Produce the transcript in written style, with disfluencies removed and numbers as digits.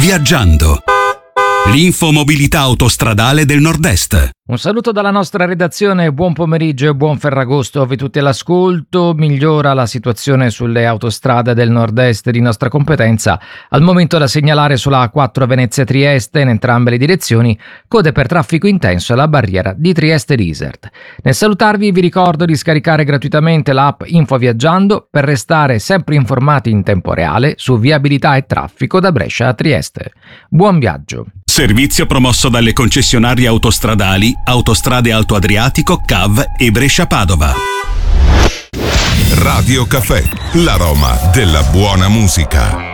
Viaggiando. L'infomobilità autostradale del Nord-Est. Un saluto dalla nostra redazione, buon pomeriggio e buon Ferragosto a tutti all'ascolto. Migliora la situazione sulle autostrade del Nord-Est di nostra competenza. Al momento da segnalare sulla A4 Venezia-Trieste in entrambe le direzioni, code per traffico intenso alla barriera di Trieste-Risert. Nel salutarvi vi ricordo di scaricare gratuitamente l'app Info Viaggiando per restare sempre informati in tempo reale su viabilità e traffico da Brescia a Trieste. Buon viaggio! Servizio promosso dalle concessionarie autostradali Autostrade Alto Adriatico, CAV e Brescia-Padova. Radio Caffè, l'aroma della buona musica.